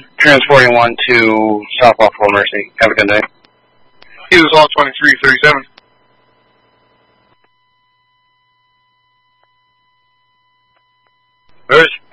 Transporting 1 to South Buffalo Mercy. Have a good day. He was all 2337. Bruce?